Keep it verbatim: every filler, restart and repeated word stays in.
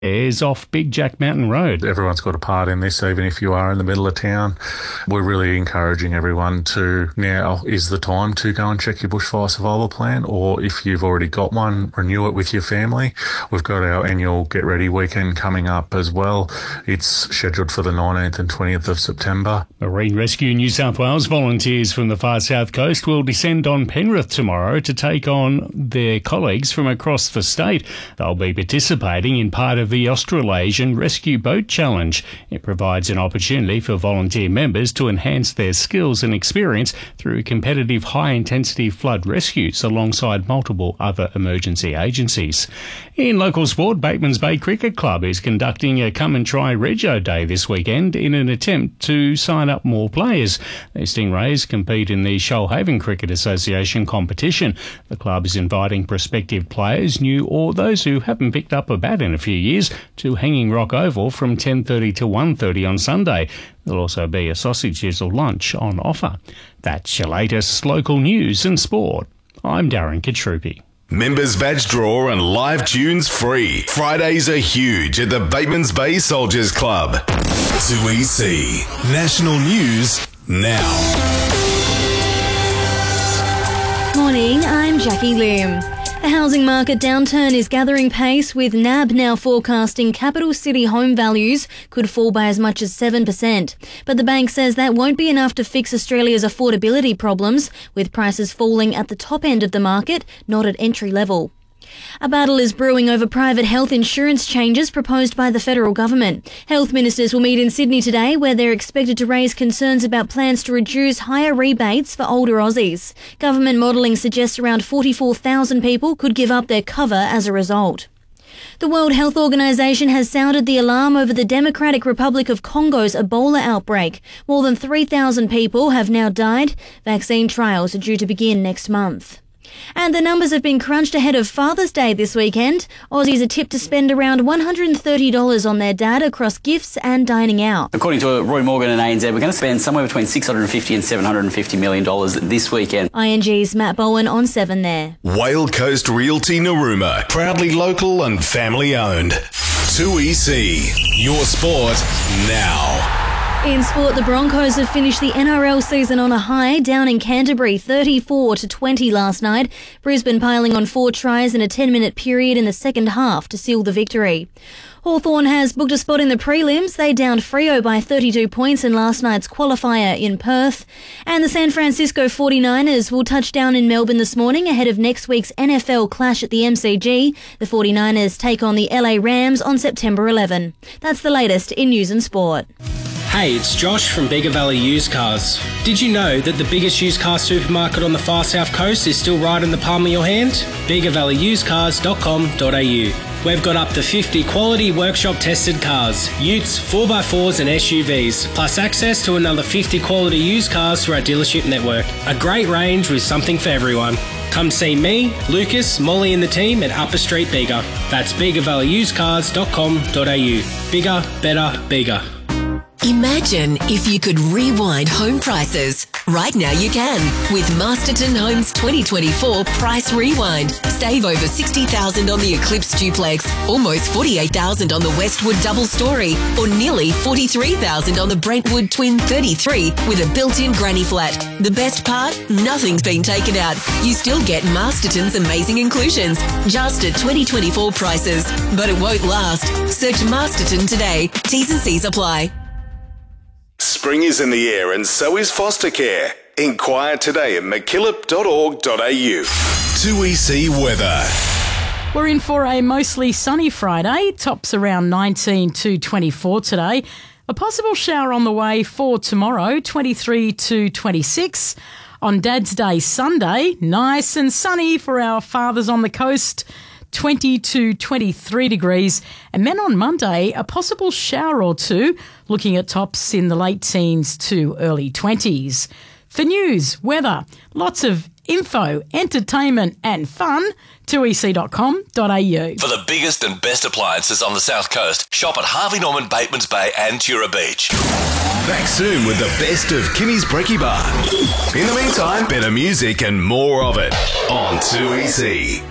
is off Big Jack Mountain Road. Everyone's got a part in this, even if you are in the middle of town. We're really encouraging everyone to, now is the time to go and check your bushfire survival plan, or if you've already got one, renew it with your family. We've got our annual Get Ready weekend coming up as well. It's scheduled for the nineteenth and twentieth of September. Marine Rescue New South Wales volunteers from the far south coast will descend on Penrith tomorrow to take on their colleagues from across the state. They'll be participating in part of the Australasian Rescue Boat Challenge. It provides an opportunity for volunteer members to enhance their skills and experience through competitive high-intensity flood rescues alongside multiple other emergency agencies. In local sport, Batemans Bay Cricket Club is conducting a Come and Try Rego Day this weekend in an attempt to sign up more players. The Stingrays compete in the Shoalhaven Cricket Association competition. The club is inviting prospective players, new or those who haven't picked up a bat in a few years, to Hanging Rock Oval from ten thirty to one thirty on Sunday. There'll also be a sausage sizzle lunch on offer. That's your latest local news and sport. I'm Darren Katrupi. Members badge draw and live tunes free. Fridays are huge at the Batemans Bay Soldiers Club. two E C National News now. Morning, I'm Jackie Lim. The housing market downturn is gathering pace, with N A B now forecasting capital city home values could fall by as much as seven percent. But the bank says that won't be enough to fix Australia's affordability problems, with prices falling at the top end of the market, not at entry level. A battle is brewing over private health insurance changes proposed by the federal government. Health ministers will meet in Sydney today, where they're expected to raise concerns about plans to reduce higher rebates for older Aussies. Government modelling suggests around forty-four thousand people could give up their cover as a result. The World Health Organization has sounded the alarm over the Democratic Republic of Congo's Ebola outbreak. More than three thousand people have now died. Vaccine trials are due to begin next month. And the numbers have been crunched ahead of Father's Day this weekend. Aussies are tipped to spend around one hundred thirty dollars on their dad across gifts and dining out. According to Roy Morgan and A N Z, we're going to spend somewhere between six hundred fifty and seven hundred fifty million dollars this weekend. I N G's Matt Bowen on seven there. Whale Coast Realty Narooma, proudly local and family owned. two E C, your sport now. In sport, the Broncos have finished the N R L season on a high, down in Canterbury thirty-four to twenty last night. Brisbane piling on four tries in a ten-minute period in the second half to seal the victory. Hawthorn has booked a spot in the prelims. They downed Freo by thirty-two points in last night's qualifier in Perth. And the San Francisco forty-niners will touch down in Melbourne this morning ahead of next week's N F L clash at the M C G. The forty-niners take on the L A Rams on September eleventh. That's the latest in news and sport. Hey, it's Josh from Bega Valley Used Cars. Did you know that the biggest used car supermarket on the far south coast is still right in the palm of your hand? bega valley used cars dot com dot a u. We've got up to fifty quality workshop tested cars, utes, four by fours and S U Vs, plus access to another fifty quality used cars through our dealership network. A great range with something for everyone. Come see me, Lucas, Molly and the team at Upper Street Bega. That's bega valley used cars dot com dot a u. Bigger, better, bigger. Imagine if you could rewind home prices. Right now you can with Masterton Homes twenty twenty-four Price Rewind. Save over sixty thousand dollars on the Eclipse Duplex, almost forty-eight thousand dollars on the Westwood Double Story, or nearly forty-three thousand dollars on the Brentwood Twin thirty-three with a built-in granny flat. The best part? Nothing's been taken out. You still get Masterton's amazing inclusions, just at twenty twenty-four prices. But it won't last. Search Masterton today. T's and C's apply. Spring is in the air and so is foster care. Inquire today at mackillop dot org dot a u. two E C weather. We're in for a mostly sunny Friday. Tops around nineteen to twenty-four today. A possible shower on the way for tomorrow, twenty-three to twenty-six. On Dad's Day Sunday, nice and sunny for our fathers on the coast, twenty to twenty-three degrees. And then on Monday, a possible shower or two, looking at tops in the late teens to early twenties. For news, weather, lots of info, entertainment and fun, two e c dot com dot a u. For the biggest and best appliances on the South Coast, shop at Harvey Norman, Batemans Bay and Tura Beach. Back soon with the best of Kimmy's Brekkie Bar. In the meantime, better music and more of it on two E C.